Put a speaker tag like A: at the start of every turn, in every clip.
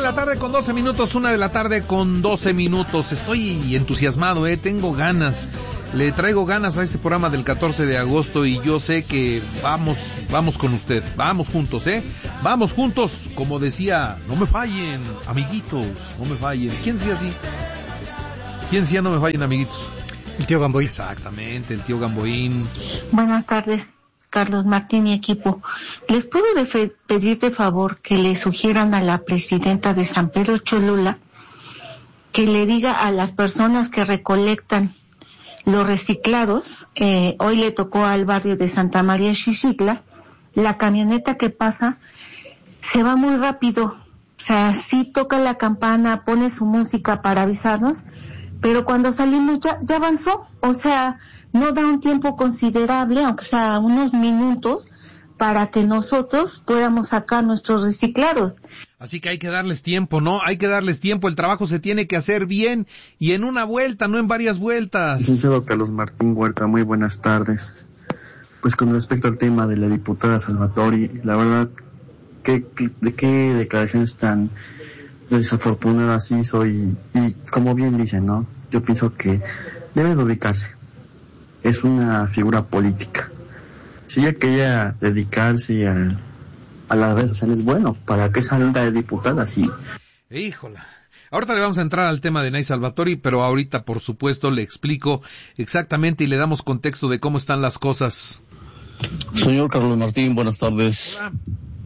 A: la tarde con 12 minutos, 1 de la tarde con 12 minutos. Estoy entusiasmado, tengo ganas. Le traigo ganas a ese programa del 14 de agosto y yo sé que vamos con usted. Vamos juntos, Vamos juntos, como decía, no me fallen, amiguitos, no me fallen. ¿Quién decía así? ¿Quién decía no me fallen, amiguitos?
B: El tío Gamboín.
A: Exactamente, el tío Gamboín.
C: Buenas tardes, Carlos Martín y equipo. ¿Les puedo pedir de favor que le sugieran a la presidenta de San Pedro Cholula que le diga a las personas que recolectan los reciclados, hoy le tocó al barrio de Santa María Xixitla, la camioneta que pasa se va muy rápido, o sea, sí toca la campana, pone su música para avisarnos, pero cuando salimos ya avanzó, o sea, no da un tiempo considerable, aunque sea unos minutos, para que nosotros podamos sacar nuestros reciclados.
A: Así que hay que darles tiempo, ¿no? Hay que darles tiempo, el trabajo se tiene que hacer bien y en una vuelta, no en varias vueltas.
D: Licenciado Carlos Martín Huerta, muy buenas tardes. Pues con respecto al tema de la diputada Salvatori, la verdad, qué declaraciones tan desafortunadas hizo y como bien dicen, ¿no? Yo pienso que debe de ubicarse. Es una figura política. Si ella quería dedicarse a las redes sociales, bueno, ¿para qué salga de diputada? Sí.
A: Híjola. Ahorita le vamos a entrar al tema de Nay Salvatori, pero ahorita, por supuesto, le explico exactamente y le damos contexto de cómo están las cosas.
E: Señor Carlos Martín, buenas tardes.
A: Hola.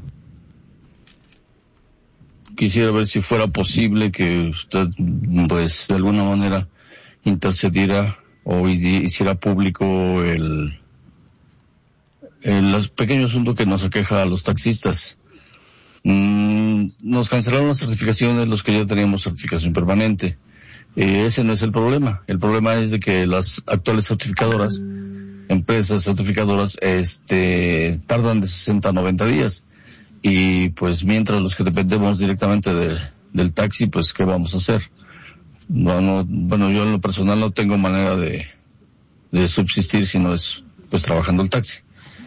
E: Quisiera ver si fuera posible que usted, pues, de alguna manera intercediera o hiciera público el pequeño asunto que nos aqueja a los taxistas. Nos cancelaron las certificaciones los que ya teníamos certificación permanente. Ese no es el problema. El problema es de que las actuales certificadoras, empresas certificadoras, tardan de 60 a 90 días. Y pues mientras los que dependemos directamente del taxi, pues ¿qué vamos a hacer? Bueno, yo en lo personal no tengo manera de subsistir si no es pues trabajando el taxi.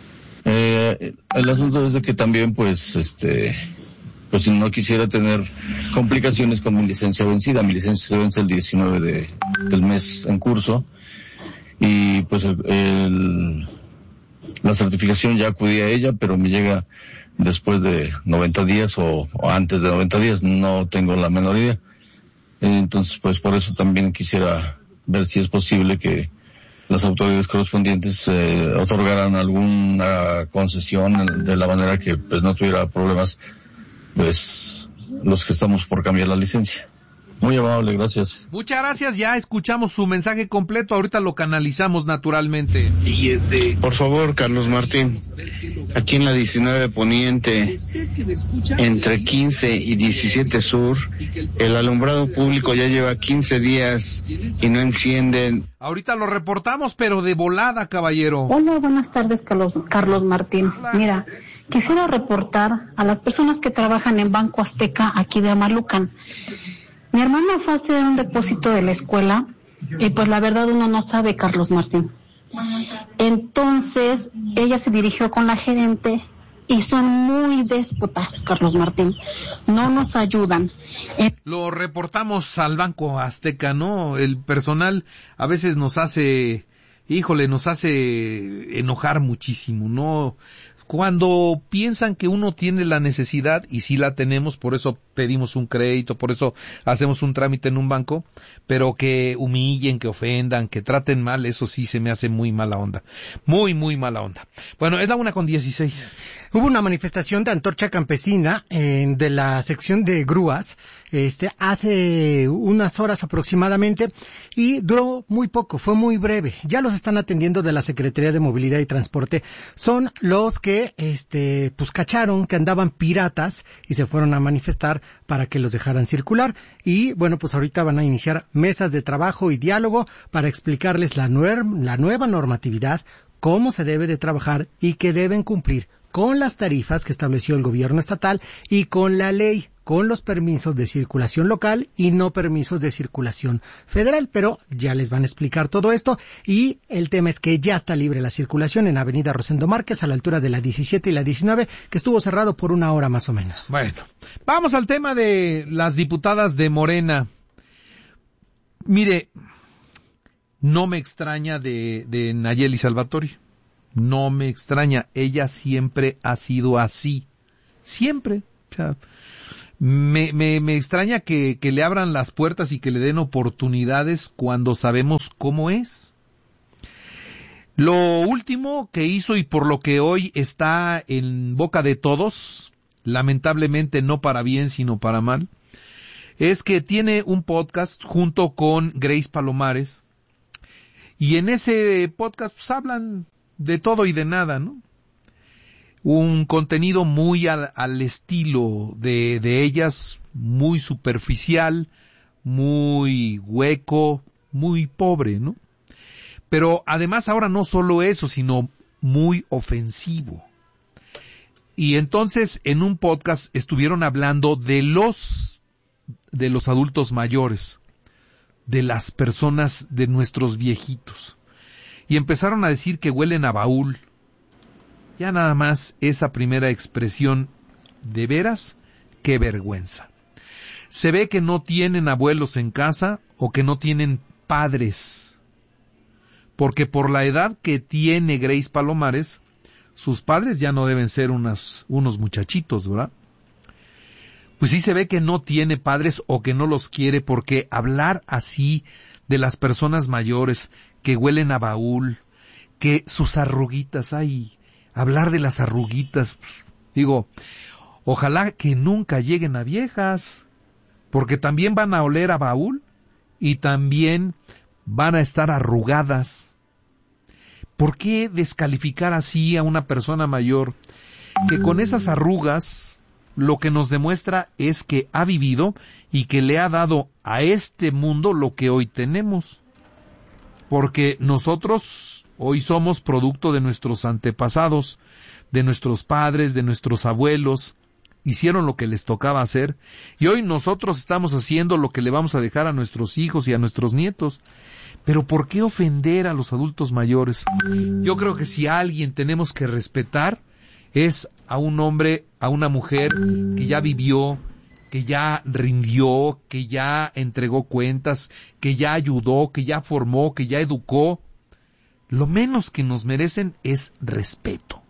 E: El asunto es de que también pues si no quisiera tener complicaciones con mi licencia vencida. Mi licencia se vence el 19 del mes en curso y pues la certificación ya acudí a ella, pero me llega después de 90 días o antes de 90 días, no tengo la menor idea. Entonces pues por eso también quisiera ver si es posible que las autoridades correspondientes otorgaran alguna concesión de la manera que pues no tuviera problemas pues los que estamos por cambiar la licencia. Muy amable, gracias.
A: Muchas gracias, ya escuchamos su mensaje completo, ahorita lo canalizamos naturalmente.
F: Por favor, Carlos Martín, aquí en la 19 Poniente, entre 15 y 17 Sur, el alumbrado público ya lleva 15 días y no encienden.
A: Ahorita lo reportamos, pero de volada, caballero.
C: Hola, buenas tardes, Carlos Martín.
A: Hola.
C: Mira, quisiera reportar a las personas que trabajan en Banco Azteca aquí de Amalucan. Mi hermana fue a hacer un depósito de la escuela y pues la verdad uno no sabe, Carlos Martín. Entonces ella se dirigió con la gerente y son muy déspotas, Carlos Martín. No nos ayudan.
A: Lo reportamos al Banco Azteca, ¿no? El personal a veces nos hace enojar muchísimo, ¿no? Cuando piensan que uno tiene la necesidad, y sí la tenemos, por eso pedimos un crédito, por eso hacemos un trámite en un banco, pero que humillen, que ofendan, que traten mal, eso sí se me hace muy mala onda. Muy, muy mala onda. Bueno, es la 1:16.
B: Hubo una manifestación de antorcha campesina de la sección de grúas hace unas horas aproximadamente y duró muy poco, fue muy breve. Ya los están atendiendo de la Secretaría de Movilidad y Transporte. Son los que pues cacharon que andaban piratas y se fueron a manifestar para que los dejaran circular. Y bueno, pues ahorita van a iniciar mesas de trabajo y diálogo para explicarles la nueva normatividad, cómo se debe de trabajar y que deben cumplir con las tarifas que estableció el gobierno estatal y con la ley, con los permisos de circulación local y no permisos de circulación federal, pero ya les van a explicar todo esto. Y el tema es que ya está libre la circulación en Avenida Rosendo Márquez, a la altura de la 17 y la 19, que estuvo cerrado por 1 hora más o menos.
A: Bueno, vamos al tema de las diputadas de Morena. Mire, no me extraña de Nayeli Salvatori. No me extraña. Ella siempre ha sido así. Siempre. O sea, me extraña que le abran las puertas y que le den oportunidades cuando sabemos cómo es. Lo último que hizo y por lo que hoy está en boca de todos, lamentablemente no para bien sino para mal, es que tiene un podcast junto con Grace Palomares, y en ese podcast pues hablan de todo y de nada, ¿no? Un contenido muy al estilo de ellas, muy superficial, muy hueco, muy pobre, ¿no? Pero además ahora no solo eso, sino muy ofensivo. Y entonces en un podcast estuvieron hablando de los adultos mayores, de las personas, de nuestros viejitos. Y empezaron a decir que huelen a baúl. Ya nada más esa primera expresión, de veras, qué vergüenza. Se ve que no tienen abuelos en casa o que no tienen padres. Porque por la edad que tiene Grace Palomares, sus padres ya no deben ser unos muchachitos, ¿verdad? Pues sí se ve que no tiene padres o que no los quiere, porque hablar así de las personas mayores que huelen a baúl, que sus arruguitas, ay, hablar de las arruguitas, pues, digo, ojalá que nunca lleguen a viejas, porque también van a oler a baúl y también van a estar arrugadas. ¿Por qué descalificar así a una persona mayor que con esas arrugas lo que nos demuestra es que ha vivido y que le ha dado a este mundo lo que hoy tenemos? Porque nosotros hoy somos producto de nuestros antepasados, de nuestros padres, de nuestros abuelos. Hicieron lo que les tocaba hacer y hoy nosotros estamos haciendo lo que le vamos a dejar a nuestros hijos y a nuestros nietos. Pero ¿por qué ofender a los adultos mayores? Yo creo que si a alguien tenemos que respetar es a un hombre, a una mujer que ya vivió, que ya rindió, que ya entregó cuentas, que ya ayudó, que ya formó, que ya educó. Lo menos que nos merecen es respeto.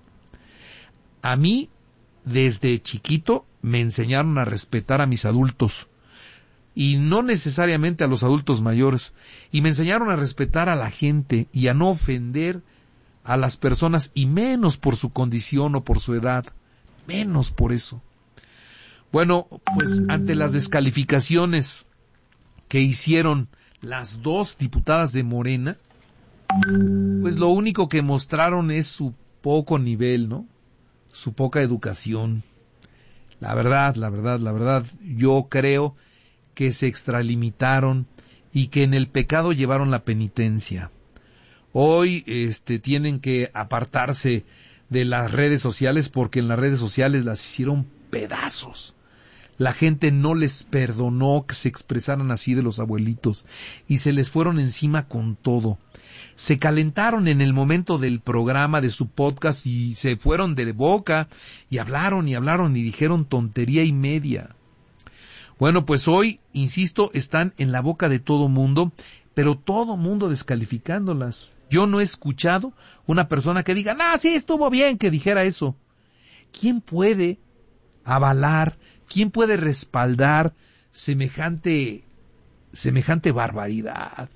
A: A mí, desde chiquito, me enseñaron a respetar a mis adultos. Y no necesariamente a los adultos mayores. Y me enseñaron a respetar a la gente y a no ofender a las personas, y menos por su condición o por su edad. Menos por eso. Bueno, pues ante las descalificaciones que hicieron las dos diputadas de Morena, pues lo único que mostraron es su poco nivel, ¿no? Su poca educación. La verdad, yo creo que se extralimitaron y que en el pecado llevaron la penitencia. Hoy tienen que apartarse de las redes sociales porque en las redes sociales las hicieron pedazos. La gente no les perdonó que se expresaran así de los abuelitos y se les fueron encima con todo. Se calentaron en el momento del programa de su podcast y se fueron de boca y hablaron y dijeron tontería y media. Bueno, pues hoy, insisto, están en la boca de todo mundo, pero todo mundo descalificándolas. Yo no he escuchado una persona que diga, sí, estuvo bien que dijera eso. ¿Quién puede avalar, quién puede respaldar semejante barbaridad?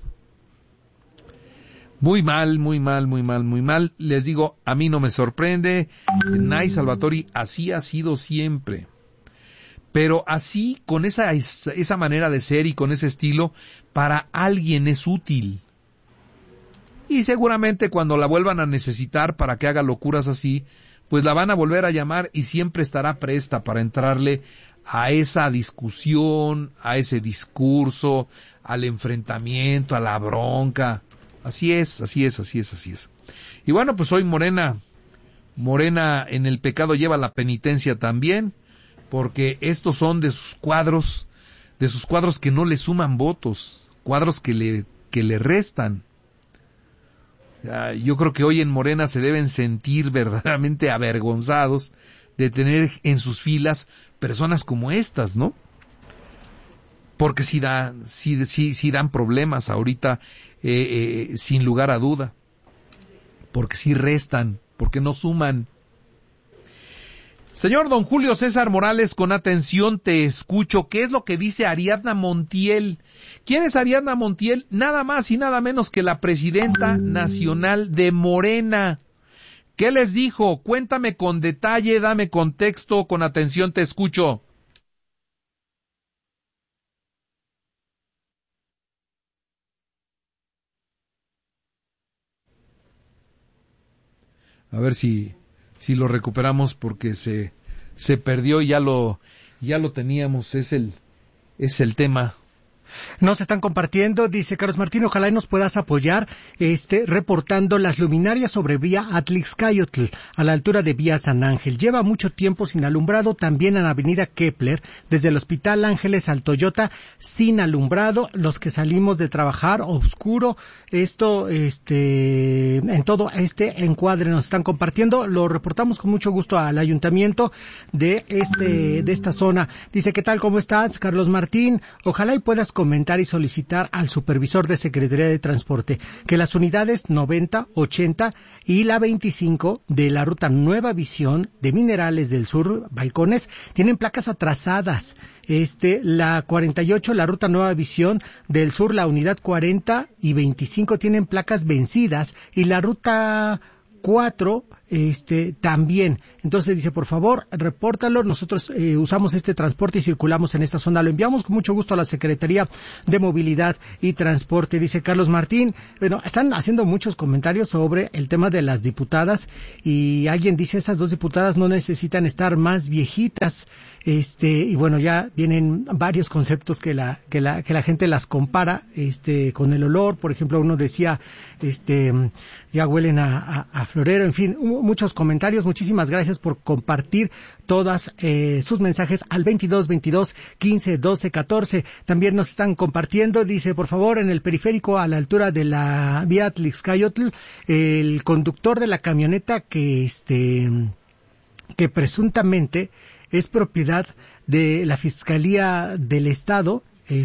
A: Muy mal. Les digo, a mí no me sorprende. Nay Salvatori así ha sido siempre. Pero así, con esa manera de ser y con ese estilo, para alguien es útil. Y seguramente cuando la vuelvan a necesitar para que haga locuras así, pues la van a volver a llamar y siempre estará presta para entrarle a esa discusión, a ese discurso, al enfrentamiento, a la bronca. Así es. Y bueno, pues hoy Morena Morena en el pecado lleva la penitencia también, porque estos son de sus cuadros que no le suman votos, cuadros que le restan. Yo creo que hoy en Morena se deben sentir verdaderamente avergonzados de tener en sus filas personas como estas, ¿no? Porque sí dan problemas ahorita, sin lugar a duda. Porque sí restan, porque no suman. Señor don Julio César Morales, con atención te escucho. ¿Qué es lo que dice Ariadna Montiel? ¿Quién es Ariadna Montiel? Nada más y nada menos que la presidenta nacional de Morena. ¿Qué les dijo? Cuéntame con detalle, dame contexto, con atención te escucho. A ver si lo recuperamos, porque se perdió y ya lo teníamos, es el tema.
B: Nos están compartiendo, dice Carlos Martín, ojalá y nos puedas apoyar, reportando las luminarias sobre vía Atlixcayotl, a la altura de vía San Ángel. Lleva mucho tiempo sin alumbrado, también en la avenida Kepler, desde el Hospital Ángeles al Toyota, sin alumbrado, los que salimos de trabajar, oscuro, esto, en todo este encuadre nos están compartiendo, lo reportamos con mucho gusto al ayuntamiento de esta zona. Dice, ¿qué tal? ¿Cómo estás, Carlos Martín? Ojalá y puedas comentar y solicitar al supervisor de Secretaría de Transporte que las unidades 90, 80 y la 25 de la ruta Nueva Visión de Minerales del Sur, Balcones, tienen placas atrasadas. La 48, la ruta Nueva Visión del Sur, la unidad 40 y 25 tienen placas vencidas, y la ruta 4 también. Entonces dice, por favor, repórtalo. Nosotros usamos este transporte y circulamos en esta zona. Lo enviamos con mucho gusto a la Secretaría de Movilidad y Transporte. Dice Carlos Martín, bueno, están haciendo muchos comentarios sobre el tema de las diputadas, y alguien dice, esas dos diputadas no necesitan estar más viejitas. Y bueno, ya vienen varios conceptos que la gente las compara, con el olor. Por ejemplo, uno decía, ya huelen a florero, en fin, muchos comentarios. Muchísimas gracias por compartir todas sus mensajes al 22 15 12 14. También nos están compartiendo, dice, por favor, en el periférico a la altura de la vía Atlixcayotl, el conductor de la camioneta que presuntamente es propiedad de la Fiscalía del Estado,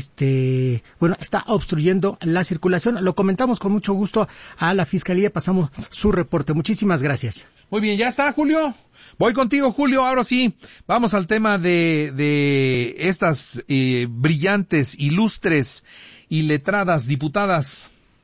B: está obstruyendo la circulación. Lo comentamos con mucho gusto a la Fiscalía, pasamos su reporte. Muchísimas gracias.
A: Muy bien, ya está, Julio. Voy contigo, Julio. Ahora sí, vamos al tema de estas brillantes, ilustres y letradas diputadas.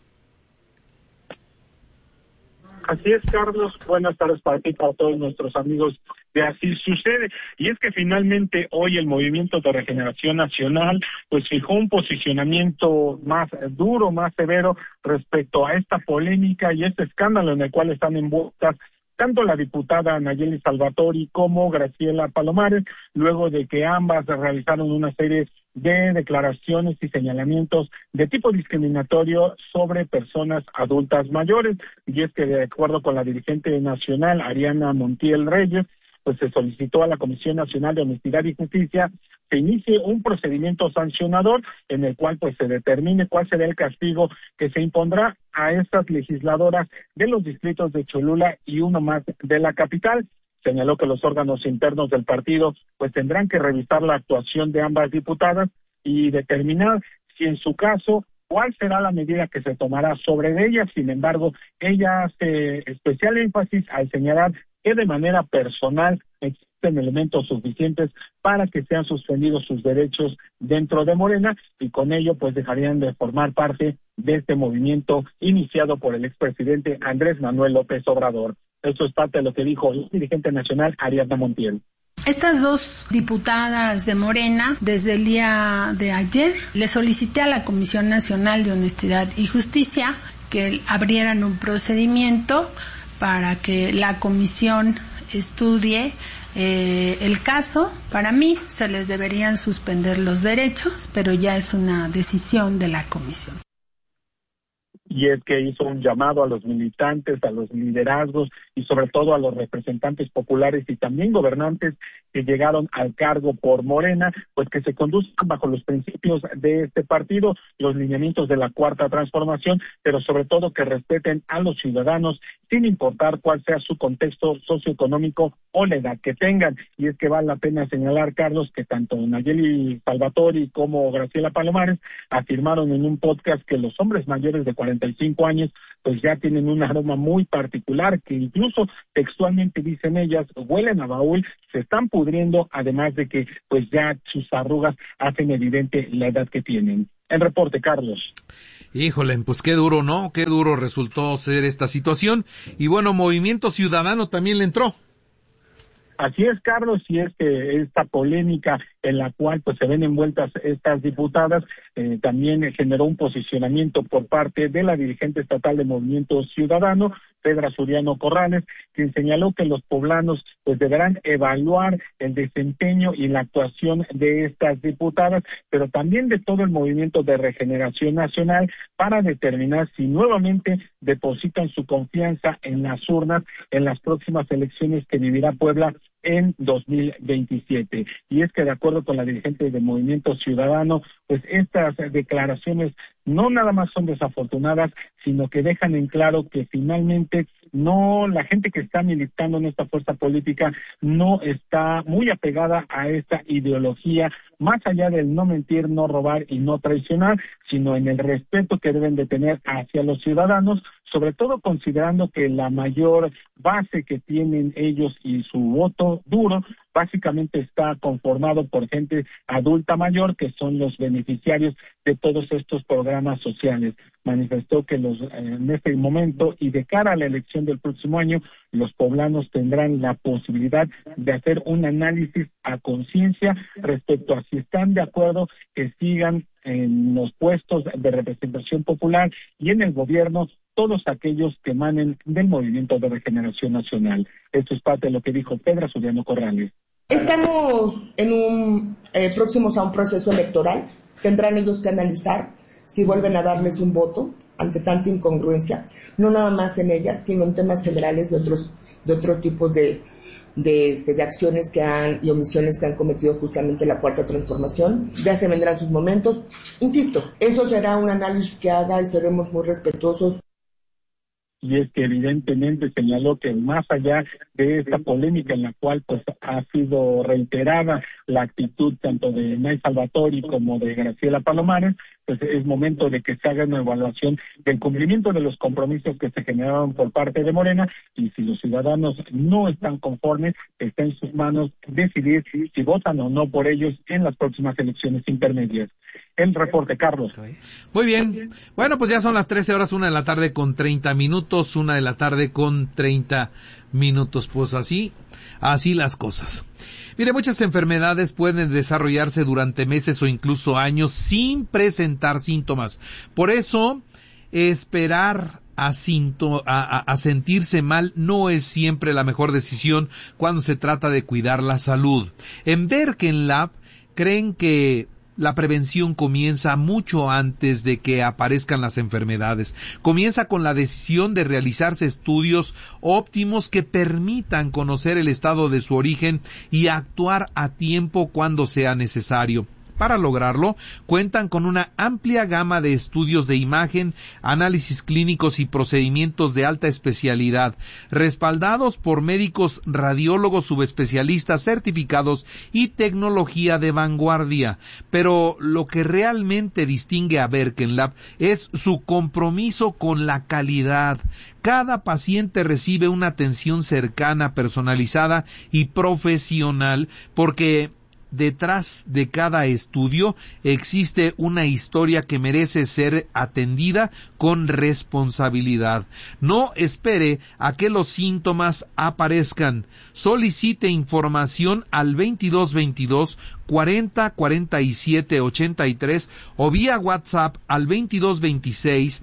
G: Así es, Carlos. Buenas tardes para ti, para todos nuestros amigos de Así Sucede. Y es que finalmente hoy el Movimiento de Regeneración Nacional pues fijó un posicionamiento más duro, más severo respecto a esta polémica y este escándalo en el cual están envueltas tanto la diputada Nayeli Salvatori como Graciela Palomares, luego de que ambas realizaron una serie de declaraciones y señalamientos de tipo discriminatorio sobre personas adultas mayores. Y es que, de acuerdo con la dirigente nacional Ariadna Montiel Reyes, pues se solicitó a la Comisión Nacional de Honestidad y Justicia se inicie un procedimiento sancionador en el cual pues se determine cuál será el castigo que se impondrá a estas legisladoras de los distritos de Cholula y uno más de la capital. Señaló que los órganos internos del partido pues tendrán que revisar la actuación de ambas diputadas y determinar si en su caso cuál será la medida que se tomará sobre ellas. Sin embargo, ella hace especial énfasis al señalar que de manera personal existen elementos suficientes para que sean suspendidos sus derechos dentro de Morena, y con ello pues dejarían de formar parte de este movimiento iniciado por el expresidente Andrés Manuel López Obrador. Esto es parte de lo que dijo el dirigente nacional Ariadna Montiel.
H: Estas dos diputadas de Morena, desde el día de ayer, le solicité a la Comisión Nacional de Honestidad y Justicia que abrieran un procedimiento para que la comisión estudie el caso. Para mí se les deberían suspender los derechos, pero ya es una decisión de la comisión.
G: y es que hizo un llamado a los militantes, a los liderazgos y sobre todo a los representantes populares y también gobernantes que llegaron al cargo por Morena, pues que se conduzcan bajo los principios de este partido, los lineamientos de la Cuarta Transformación, pero sobre todo que respeten a los ciudadanos sin importar cuál sea su contexto socioeconómico o la edad que tengan. Y es que vale la pena señalar, Carlos, que tanto Nayeli Salvatori como Graciela Palomares afirmaron en un podcast que los hombres mayores de 45 años pues ya tienen un aroma muy particular, que incluso textualmente dicen ellas, huelen a baúl, se están pudriendo, además de que pues ya sus arrugas hacen evidente la edad que tienen. El reporte, Carlos.
A: Híjole, pues qué duro, ¿no? Qué duro resultó ser esta situación. Y bueno, Movimiento Ciudadano también le entró.
G: Así es, Carlos, y es que esta polémica en la cual pues se ven envueltas estas diputadas también generó un posicionamiento por parte de la dirigente estatal de Movimiento Ciudadano, Pedra Suriano Corrales, quien señaló que los poblanos pues deberán evaluar el desempeño y la actuación de estas diputadas, pero también de todo el Movimiento de Regeneración Nacional para determinar si nuevamente depositan su confianza en las urnas en las próximas elecciones que vivirá Puebla en 2027. Y es que de acuerdo con la dirigente del Movimiento Ciudadano, pues estas declaraciones no nada más son desafortunadas, sino que dejan en claro que finalmente no, la gente que está militando en esta fuerza política no está muy apegada a esta ideología, más allá del no mentir, no robar y no traicionar, sino en el respeto que deben de tener hacia los ciudadanos, sobre todo considerando que la mayor base que tienen ellos y su voto duro básicamente está conformado por gente adulta mayor, que son los beneficiarios de todos estos programas sociales. Manifestó que en este momento y de cara a la elección del próximo año, los poblanos tendrán la posibilidad de hacer un análisis a conciencia respecto a si están de acuerdo que sigan en los puestos de representación popular y en el gobierno todos aquellos que emanen del Movimiento de Regeneración Nacional. Esto es parte de lo que dijo Pedra Suriano Corrales.
I: Estamos próximos a un proceso electoral. Tendrán ellos que analizar si vuelven a darles un voto ante tanta incongruencia, no nada más en ellas, sino en temas generales de otros tipos de acciones y omisiones que han cometido justamente la Cuarta Transformación. Ya se vendrán sus momentos. Insisto, eso será un análisis que haga y seremos muy respetuosos.
G: Y es que evidentemente señaló que más allá de esta polémica en la cual pues ha sido reiterada la actitud tanto de Nay Salvatori como de Graciela Palomares, pues es momento de que se haga una evaluación del cumplimiento de los compromisos que se generaron por parte de Morena, y si los ciudadanos no están conformes, está en sus manos decidir si votan o no por ellos en las próximas elecciones intermedias. El reporte, Carlos.
A: Muy bien. Bueno, pues ya son las 13 horas, 1:30 p.m, 1:30 p.m. Pues así las cosas. Mire, muchas enfermedades pueden desarrollarse durante meses o incluso años sin presentar síntomas. Por eso, esperar a sentirse mal no es siempre la mejor decisión cuando se trata de cuidar la salud. En Berken Lab creen que la prevención comienza mucho antes de que aparezcan las enfermedades. Comienza con la decisión de realizarse estudios óptimos que permitan conocer el estado de su origen y actuar a tiempo cuando sea necesario. Para lograrlo, cuentan con una amplia gama de estudios de imagen, análisis clínicos y procedimientos de alta especialidad, respaldados por médicos radiólogos subespecialistas certificados y tecnología de vanguardia. Pero lo que realmente distingue a Berken Lab es su compromiso con la calidad. Cada paciente recibe una atención cercana, personalizada y profesional, porque detrás de cada estudio existe una historia que merece ser atendida con responsabilidad. No espere a que los síntomas aparezcan. Solicite información al 2222 40 47 83 o vía WhatsApp al 2226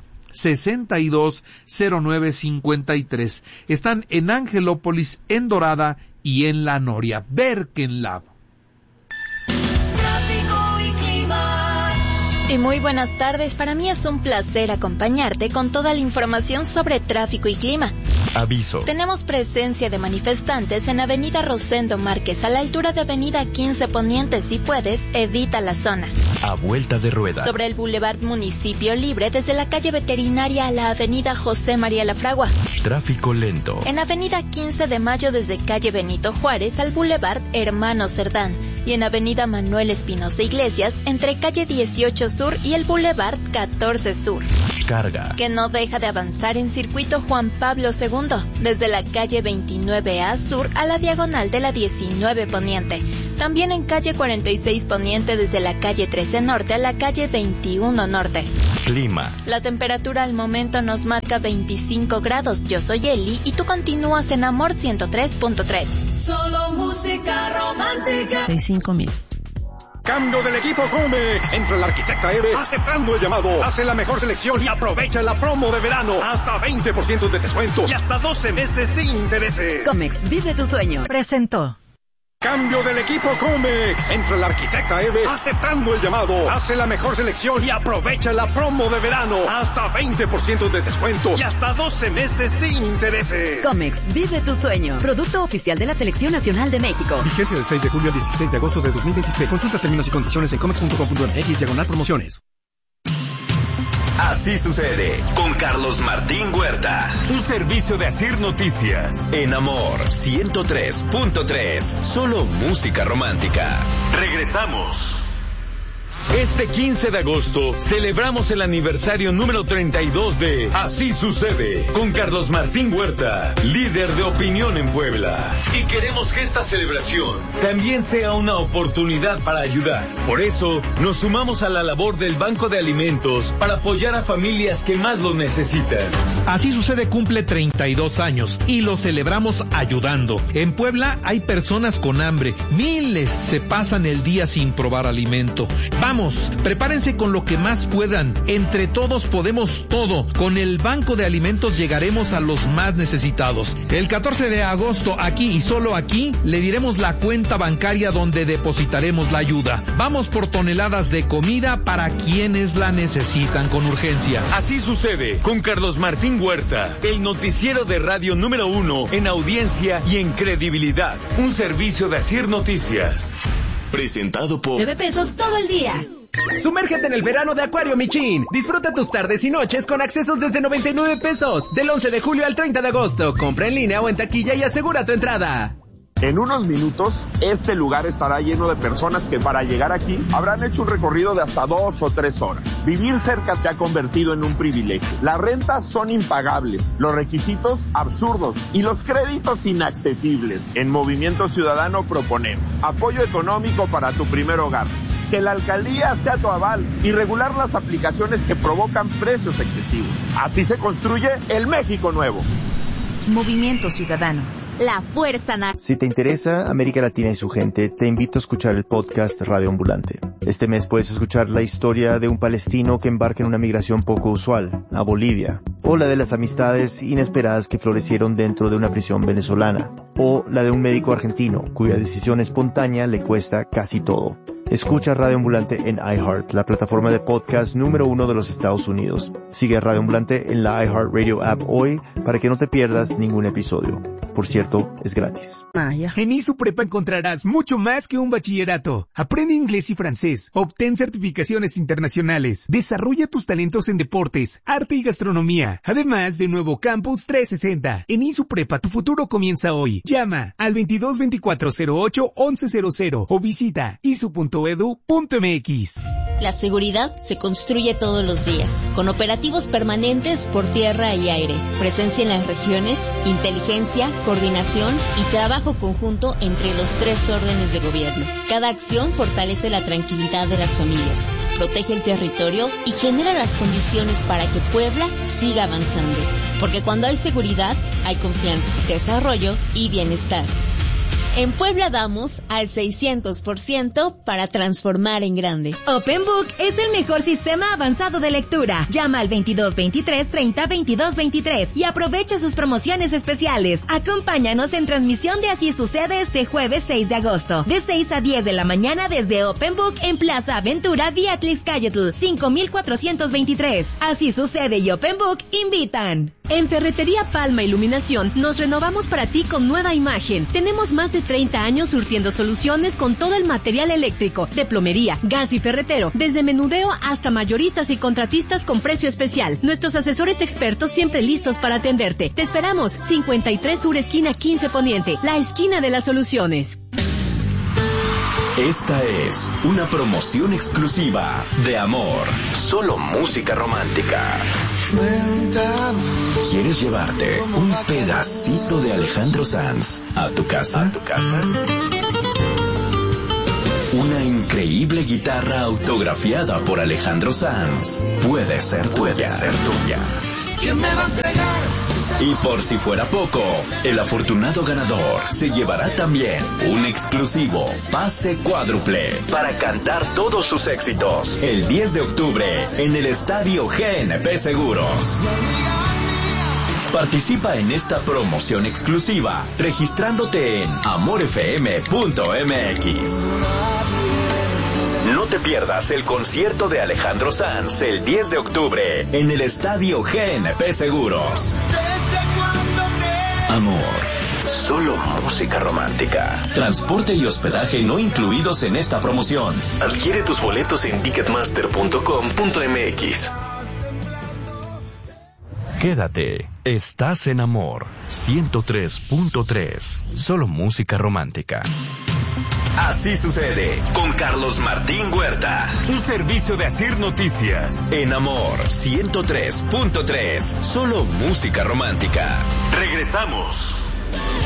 A: 620953. Están en Angelópolis, en Dorada y en La Noria. Berken Lab.
J: Tráfico y clima. Y muy buenas tardes, para mí es un placer acompañarte con toda la información sobre tráfico y clima.
K: Aviso.
J: Tenemos presencia de manifestantes en Avenida Rosendo Márquez, a la altura de Avenida 15 Poniente. Si puedes, evita la zona.
K: A vuelta de rueda.
J: Sobre el Boulevard Municipio Libre, desde la calle Veterinaria a la Avenida José María Lafragua.
K: Tráfico lento.
J: En Avenida 15 de Mayo, desde calle Benito Juárez al Boulevard Hermano Cerdán. Y en Avenida Manuel Espinosa Iglesias, entre calle 18 Sur y el Boulevard 14 Sur.
K: Carga.
J: Que no deja de avanzar en Circuito Juan Pablo II, desde la calle 29A Sur a la diagonal de la 19 Poniente. También en calle 46 Poniente, desde la calle 13 Norte a la calle 21 Norte.
K: Clima.
J: La temperatura al momento nos marca 25 grados. Yo soy Eli y tú continúas en Amor 103.3.
L: Solo música romántica.
J: 65,000.
M: Cambio del equipo Comex. Entra el arquitecta Eve aceptando el llamado. Hace la mejor selección y aprovecha la promo de verano. Hasta 20% de descuento y hasta 12 meses sin intereses.
N: Comex, vive tu sueño.
O: Presentó.
M: Cambio del equipo Comex. Entra el arquitecta Eve aceptando el llamado. Hace la mejor selección y aprovecha la promo de verano. Hasta 20% de descuento y hasta 12 meses sin intereses.
N: Comex, vive tu sueño. Producto oficial de la Selección Nacional de México.
P: Vigencia del 6 de julio al 16 de agosto de 2026. Consulta términos y condiciones en comex.com.mx/promociones.
K: Así sucede con Carlos Martín Huerta. Un servicio de Asir Noticias. En Amor 103.3. Solo música romántica. Regresamos. Este 15 de agosto celebramos el aniversario número 32 de Así Sucede con Carlos Martín Huerta, líder de opinión en Puebla. Y queremos que esta celebración también sea una oportunidad para ayudar. Por eso nos sumamos a la labor del Banco de Alimentos para apoyar a familias que más lo necesitan.
A: Así Sucede cumple 32 años y lo celebramos ayudando. En Puebla hay personas con hambre, miles se pasan el día sin probar alimento. Vamos, prepárense con lo que más puedan. Entre todos podemos todo. Con el Banco de Alimentos llegaremos a los más necesitados. El 14 de agosto, aquí y solo aquí, le diremos la cuenta bancaria donde depositaremos la ayuda. Vamos por toneladas de comida para quienes la necesitan con urgencia.
K: Así Sucede con Carlos Martín Huerta, el noticiero de radio número 1 en audiencia y en credibilidad. Un servicio de Asir Noticias. Presentado por
N: 9 pesos todo el día.
Q: Sumérgete en el verano de Acuario Michin. Disfruta tus tardes y noches con accesos desde 99 pesos. Del 11 de julio al 30 de agosto. Compra en línea o en taquilla y asegura tu entrada.
R: En unos minutos, este lugar estará lleno de personas que para llegar aquí habrán hecho un recorrido de hasta 2 o 3 horas. Vivir cerca se ha convertido en un privilegio. Las rentas son impagables, los requisitos absurdos y los créditos inaccesibles. En Movimiento Ciudadano proponemos apoyo económico para tu primer hogar, que la alcaldía sea tu aval y regular las aplicaciones que provocan precios excesivos. Así se construye el México nuevo.
N: Movimiento Ciudadano. La fuerza nacional.
S: Si te interesa América Latina y su gente, te invito a escuchar el podcast Radio Ambulante. Este mes puedes escuchar la historia de un palestino que embarca en una migración poco usual, a Bolivia, o la de las amistades inesperadas que florecieron dentro de una prisión venezolana, o la de un médico argentino cuya decisión espontánea le cuesta casi todo. Escucha Radio Ambulante en iHeart, la plataforma de podcast número 1 de los Estados Unidos. Sigue a Radio Ambulante en la iHeartRadio app hoy para que no te pierdas ningún episodio. Por cierto, es gratis.
T: En ISUPREPA encontrarás mucho más que un bachillerato. Aprende inglés y francés, obtén certificaciones internacionales, desarrolla tus talentos en deportes, arte y gastronomía, además de nuevo Campus 360. En ISUPREPA tu futuro comienza hoy. Llama al 22-2408-1100 o visita isu.edu.mx.
U: La seguridad se construye todos los días, con operativos permanentes por tierra y aire, presencia en las regiones, inteligencia, coordinación y trabajo conjunto entre los 3 órdenes de gobierno. Cada acción fortalece la tranquilidad de las familias, protege el territorio y genera las condiciones para que Puebla siga avanzando. Porque cuando hay seguridad, hay confianza, desarrollo y bienestar. En Puebla vamos al 600% para transformar en grande.
N: OpenBook es el mejor sistema avanzado de lectura. Llama al 2223-30-2223 y aprovecha sus promociones especiales. Acompáñanos en transmisión de Así Sucede este jueves 6 de agosto, de 6 a 10 de la mañana desde OpenBook en Plaza Aventura, vía Tlixcayetl, 5423. Así Sucede y OpenBook invitan.
O: En Ferretería Palma Iluminación nos renovamos para ti con nueva imagen. Tenemos más de 30 años surtiendo soluciones con todo el material eléctrico, de plomería, gas y ferretero, desde menudeo hasta mayoristas y contratistas con precio especial. Nuestros asesores expertos siempre listos para atenderte. Te esperamos, 53 Sur esquina 15 Poniente, la esquina de las soluciones.
K: Esta es una promoción exclusiva de Amor. Solo música romántica. ¿Quieres llevarte un pedacito de Alejandro Sanz a tu casa? Una increíble guitarra autografiada por Alejandro Sanz puede ser tuya. ¿Quién me va a entregar? Y por si fuera poco, el afortunado ganador se llevará también un exclusivo pase cuádruple para cantar todos sus éxitos el 10 de octubre en el Estadio GNP Seguros. Participa en esta promoción exclusiva registrándote en amorfm.mx. No te pierdas el concierto de Alejandro Sanz el 10 de octubre en el Estadio GNP Seguros. Amor, solo música romántica. Transporte y hospedaje no incluidos en esta promoción. Adquiere tus boletos en ticketmaster.com.mx. Quédate, estás en Amor 103.3. Solo música romántica. Así sucede con Carlos Martín Huerta. Un servicio de Asir Noticias. En Amor 103.3. Solo música romántica. Regresamos.